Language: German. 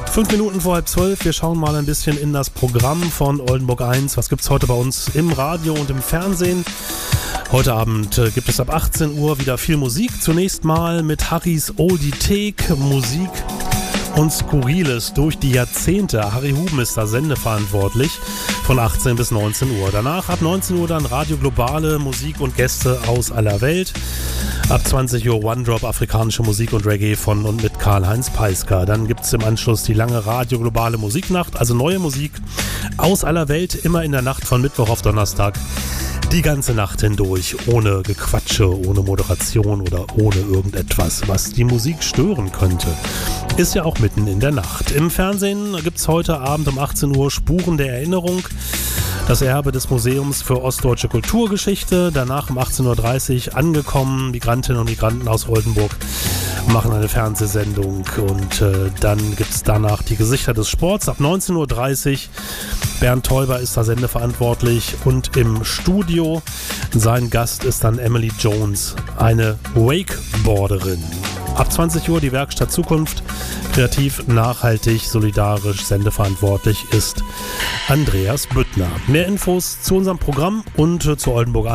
5 Minuten vor 11:30. Wir schauen mal ein bisschen in das Programm von Oldenburg 1. Was gibt es heute bei uns im Radio und im Fernsehen? Heute Abend gibt es ab 18 Uhr wieder viel Musik. Zunächst mal mit Harrys Oldie-Thek, Musik und Skurriles durch die Jahrzehnte. Harry Huben ist da sendeverantwortlich von 18 bis 19 Uhr. Danach ab 19 Uhr dann Radio Globale, Musik und Gäste aus aller Welt. Ab 20 Uhr One Drop, afrikanische Musik und Reggae von und mit Karl-Heinz Peisker. Dann gibt es im Anschluss die lange Radio Globale Musiknacht, also neue Musik aus aller Welt, immer in der Nacht von Mittwoch auf Donnerstag. Die ganze Nacht hindurch, ohne Gequatsche, ohne Moderation oder ohne irgendetwas, was die Musik stören könnte. Ist ja auch mitten in der Nacht. Im Fernsehen gibt es heute Abend um 18 Uhr Spuren der Erinnerung, das Erbe des Museums für ostdeutsche Kulturgeschichte. Danach um 18.30 Uhr angekommen, Migrantinnen und Migranten aus Oldenburg machen eine Fernsehsendung und dann gibt es danach die Gesichter des Sports. Ab 19.30 Uhr Bernd Teuber ist da sendeverantwortlich und im Studio sein Gast ist dann Emily Jones, eine Wakeboarderin. Ab 20 Uhr die Werkstatt Zukunft, kreativ, nachhaltig, solidarisch, sendeverantwortlich ist Andreas Büttner. Mehr Infos zu unserem Programm und zu Oldenburg